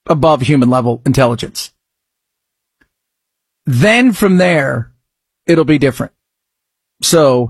above human level intelligence. Then from there, it'll be different. So,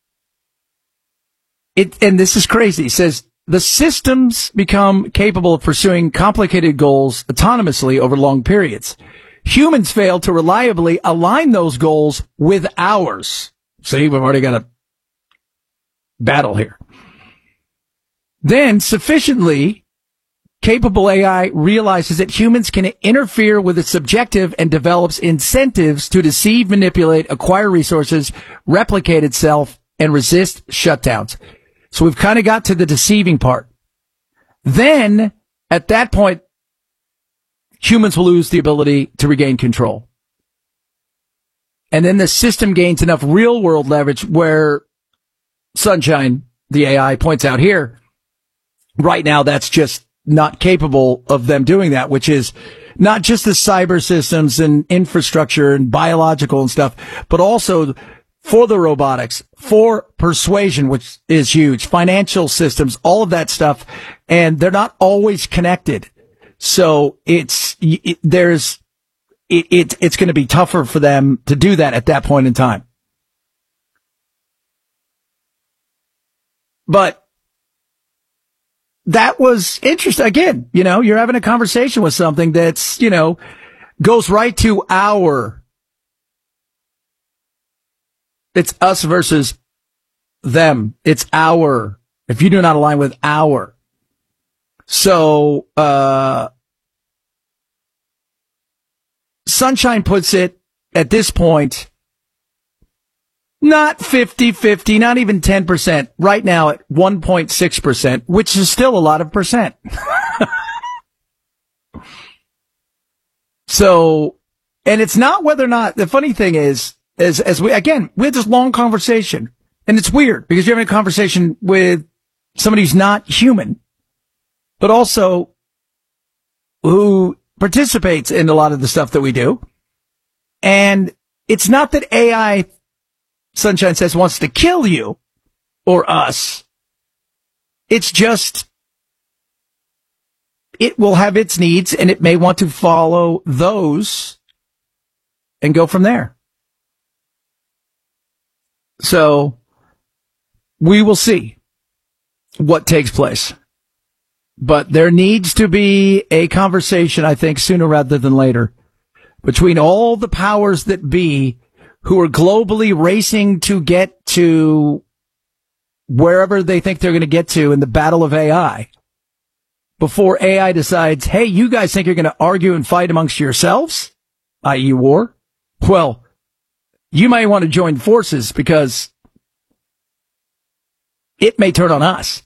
and this is crazy. It says, the systems become capable of pursuing complicated goals autonomously over long periods. Humans fail to reliably align those goals with ours. See, we've already got a battle here. Then, sufficiently capable AI realizes that humans can interfere with its objective and develops incentives to deceive, manipulate, acquire resources, replicate itself, and resist shutdowns. So we've kind of got to the deceiving part. Then, at that point, humans will lose the ability to regain control. And then the system gains enough real-world leverage where Sunshine, the AI, points out here, right now that's just not capable of them doing that, which is not just the cyber systems and infrastructure and biological and stuff, but also for the robotics, for persuasion, which is huge, financial systems, all of that stuff. And they're not always connected. So it's going to be tougher for them to do that at that point in time. But that was interesting. Again, you're having a conversation with something that's, goes right to it's us versus them. It's our. If you do not align with our. So, Sunshine puts it at this point, not 50-50, not even 10%, right now at 1.6%, which is still a lot of percent. So, and it's not whether or not, the funny thing is, as we had this long conversation, and it's weird because you're having a conversation with somebody who's not human, but also who participates in a lot of the stuff that we do. And it's not that AI, Sunshine says, wants to kill you or us. It's just, it will have its needs and it may want to follow those and go from there. So we will see what takes place. But there needs to be a conversation, I think, sooner rather than later, between all the powers that be who are globally racing to get to wherever they think they're going to get to in the battle of AI, before AI decides, hey, you guys think you're going to argue and fight amongst yourselves, i.e. war? Well, you might want to join forces because it may turn on us.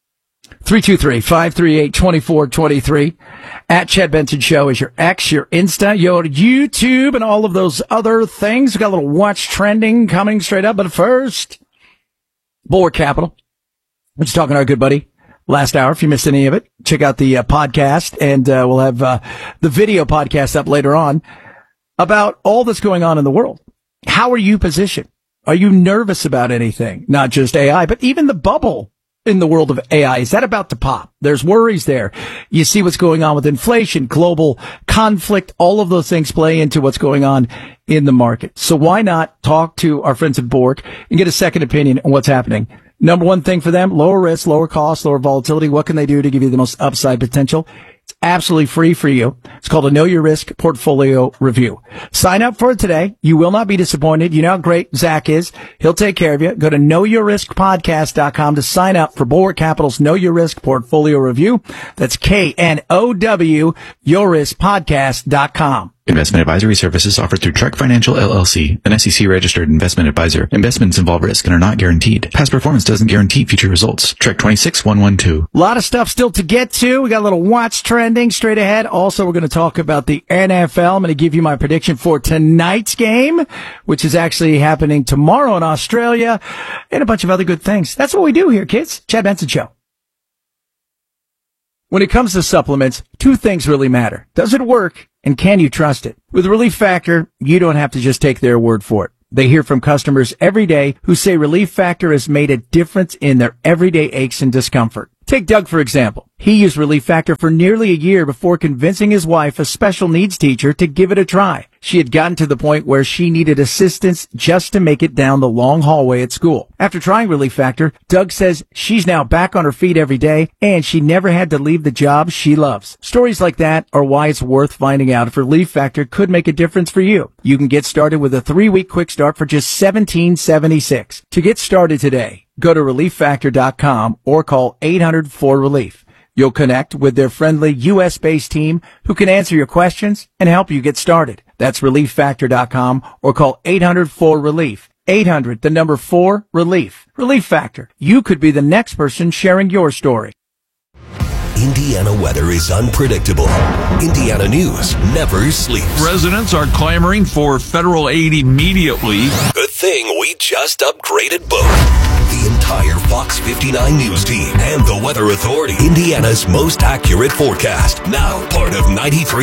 323-538-2423. At Chad Benson Show is your X, your Insta, your YouTube, and all of those other things. We've got a little watch trending coming straight up. But first, Bulwark Capital. We're just talking to our good buddy last hour. If you missed any of it, check out the podcast, and we'll have the video podcast up later on about all that's going on in the world. How are you positioned? Are you nervous about anything? Not just AI, but even the bubble in the world of AI. Is that about to pop? There's worries there. You see what's going on with inflation, global conflict, all of those things play into what's going on in the market. So why not talk to our friends at Bulwark and get a second opinion on what's happening? Number one thing for them, lower risk, lower cost, lower volatility. What can they do to give you the most upside potential? It's absolutely free for you. It's called a Know Your Risk Portfolio Review. Sign up for it today. You will not be disappointed. You know how great Zach is. He'll take care of you. Go to knowyourriskpodcast.com to sign up for Bulwark Capital's Know Your Risk Portfolio Review. That's KNOW, yourriskpodcast.com. Investment advisory services offered through Trek Financial LLC, an SEC-registered investment advisor. Investments involve risk and are not guaranteed. Past performance doesn't guarantee future results. Trek 26112. A lot of stuff still to get to. We got a little watch trending straight ahead. Also, we're going to talk about the NFL. I'm going to give you my prediction for tonight's game, which is actually happening tomorrow in Australia, and a bunch of other good things. That's what we do here, kids. Chad Benson Show. When it comes to supplements, two things really matter. Does it work? And can you trust it? With Relief Factor, you don't have to just take their word for it. They hear from customers every day who say Relief Factor has made a difference in their everyday aches and discomfort. Take Doug, for example. He used Relief Factor for nearly a year before convincing his wife, a special needs teacher, to give it a try. She had gotten to the point where she needed assistance just to make it down the long hallway at school. After trying Relief Factor, Doug says she's now back on her feet every day, and she never had to leave the job she loves. Stories like that are why it's worth finding out if Relief Factor could make a difference for you. You can get started with a 3-week quick start for just $17.76. To get started today, go to ReliefFactor.com or call 800-4RELIEF. You'll connect with their friendly U.S.-based team who can answer your questions and help you get started. That's ReliefFactor.com or call 800-4RELIEF. 800-4-RELIEF. Relief Factor. You could be the next person sharing your story. Indiana weather is unpredictable. Indiana news never sleeps. Residents are clamoring for federal aid immediately. Good thing we just upgraded both. The entire Fox 59 News team and the Weather Authority. Indiana's most accurate forecast. Now part of 93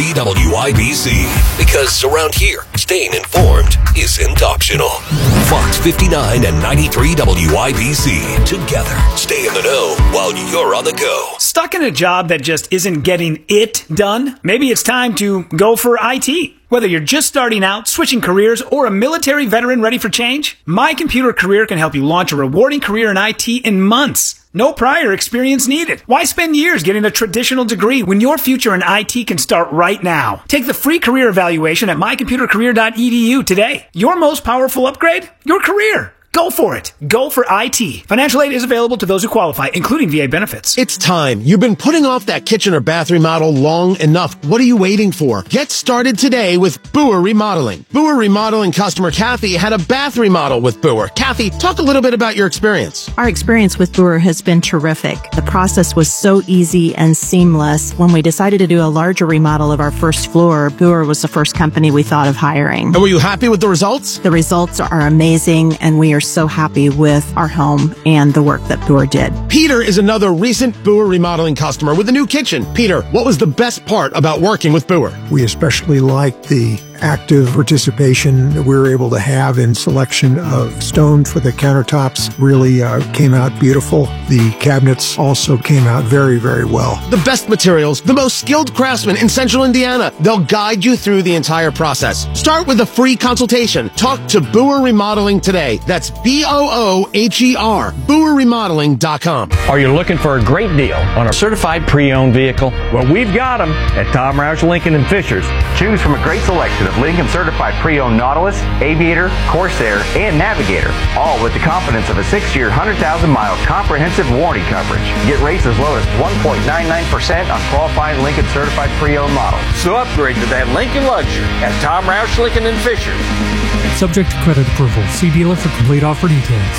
WIBC. Because around here, staying informed isn't optional. Fox 59 and 93 WIBC. Together, stay in the know while you're on the go. Stuck in a job that just isn't getting it done? Maybe it's time to go for IT. Whether you're just starting out, switching careers, or a military veteran ready for change, My Computer Career can help you launch a rewarding career in IT in months. No prior experience needed. Why spend years getting a traditional degree when your future in IT can start right now? Take the free career evaluation at mycomputercareer.edu today. Your most powerful upgrade? Your career. Go for it. Go for IT. Financial aid is available to those who qualify, including VA benefits. It's time. You've been putting off that kitchen or bath remodel long enough. What are you waiting for? Get started today with Boer Remodeling. Boer Remodeling customer Kathy had a bath remodel with Boer. Kathy, talk a little bit about your experience. Our experience with Boer has been terrific. The process was so easy and seamless. When we decided to do a larger remodel of our first floor, Boer was the first company we thought of hiring. And were you happy with the results? The results are amazing, and we are so happy with our home and the work that Boer did. Peter is another recent Boer Remodeling customer with a new kitchen. Peter, what was the best part about working with Boer? We especially liked the active participation that we were able to have in selection of stone for the countertops. Really came out beautiful. The cabinets also came out very, very well. The best materials, the most skilled craftsmen in Central Indiana. They'll guide you through the entire process. Start with a free consultation. Talk to Boer Remodeling today. That's BOOHER, BoerRemodeling.com. Are you looking for a great deal on a certified pre-owned vehicle? Well, we've got them at Tom Roush Lincoln and Fishers. Choose from a great selection of Lincoln certified pre-owned Nautilus, Aviator, Corsair, and Navigator, all with the confidence of a 6-year, 100,000-mile comprehensive warranty coverage. Get rates as low as 1.99% on qualifying Lincoln certified pre-owned models. So upgrade to that Lincoln luxury at Tom Roush Lincoln and Fishers. Subject to credit approval. See dealer for complete offer details.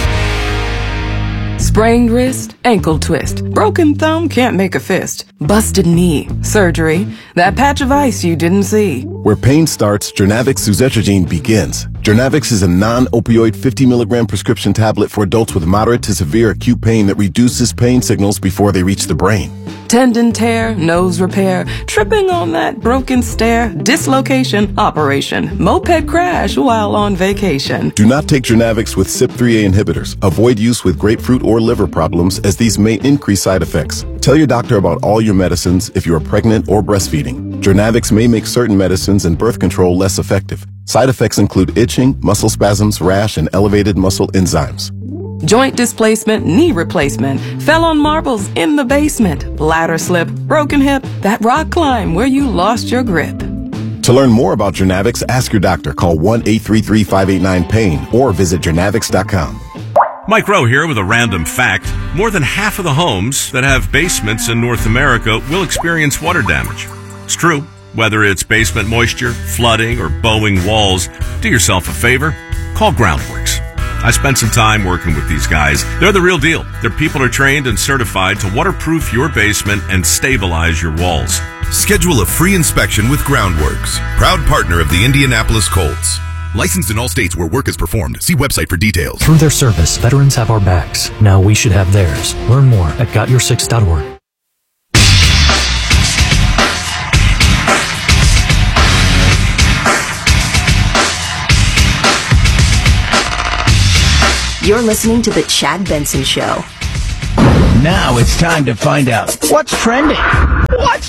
Sprained wrist, ankle twist, broken thumb, can't make a fist, busted knee, surgery, that patch of ice you didn't see. Where pain starts, Jernavix suzetrigine begins. Jernavix is a non-opioid 50-milligram prescription tablet for adults with moderate to severe acute pain that reduces pain signals before they reach the brain. Tendon tear, nose repair, tripping on that broken stair, dislocation, operation, moped crash while on vacation. Do not take Jernavix with CYP3A inhibitors. Avoid use with grapefruit or liver problems, as these may increase side effects. Tell your doctor about all your medicines if you are pregnant or breastfeeding. Jernavix may make certain medicines and birth control less effective. Side effects include itching, muscle spasms, rash, and elevated muscle enzymes. Joint displacement, knee replacement, fell on marbles in the basement, ladder slip, broken hip, that rock climb where you lost your grip. To learn more about Jernavix, ask your doctor. Call 1-833-589-PAIN or visit Jernavix.com. Mike Rowe here with a random fact. More than half of the homes that have basements in North America will experience water damage. It's true. Whether it's basement moisture, flooding, or bowing walls, do yourself a favor. Call Groundworks. I spent some time working with these guys. They're the real deal. Their people are trained and certified to waterproof your basement and stabilize your walls. Schedule a free inspection with Groundworks, proud partner of the Indianapolis Colts. Licensed in all states where work is performed. See website for details. Through their service, veterans have our backs. Now we should have theirs. Learn more at gotyoursix.org. You're listening to The Chad Benson Show. Now it's time to find out what's trending. What's